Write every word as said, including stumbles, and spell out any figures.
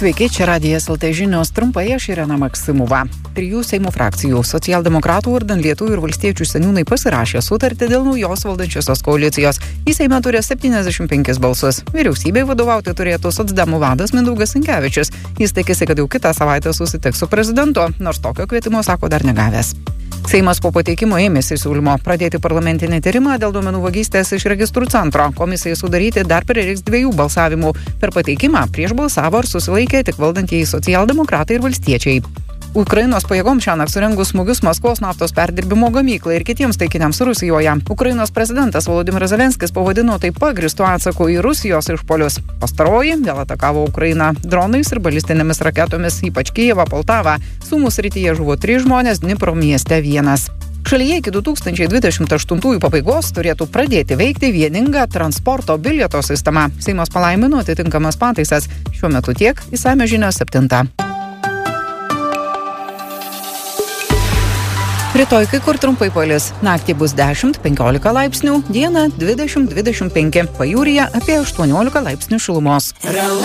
Sveiki, čia Radijas L T žinios, trumpai aš Irena Maksimova. Trijų Seimo frakcijų, socialdemokratų, vardan Lietuvių ir valstiečių seniūnai pasirašė sutartį dėl naujos valdančiosios koalicijos. Į Seimą turės septyniasdešimt penkis balsus. Vyriausybei vadovauti turėtų socdemų vadas Mindaugas Sinkevičius. Jis tikisi, kad jau kitą savaitę susitiks su prezidentu, nors tokio kvietimo sako dar negavęs. Seimas po pateikimo ėmėsi siūlymo pradėti parlamentinį tyrimą dėl duomenų vagystės iš registrų centro. Komisijai sudaryti dar prireiks dviejų balsavimų. Per pateikimą prieš balsavo ir susilaikė tik valdantieji socialdemokratai ir valstiečiai. Ukrainos pajėgoms šiąnakt surengus smūgius Maskvos naftos perdirbimo gamyklai ir kitiems taikiniams Rusijoje. Ukrainos prezidentas Volodymyras Zelenskis pavadino tai pagrįstu atsaku į Rusijos išpuolius. Pastaroji vėl atakavo Ukrainą dronais ir balistinėmis raketomis, ypač Kijevą, Poltavą. Sumų srityje žuvo trys žmonės, Dnipro mieste vienas. Šalyje iki du tūkstančiai dvidešimt aštuntųjų pabaigos turėtų pradėti veikti vieninga transporto bilieto sistema. Seimas palaimino atitinkamas pataisas. Šiuo metu tiek, išsamios žinios septintą. Rytoj kai kur trumpai palis. Naktį bus dešimt penkiolika laipsnių, dieną dvidešimt dvidešimt penki, pajūryje apie aštuoniolika laipsnių šilumos.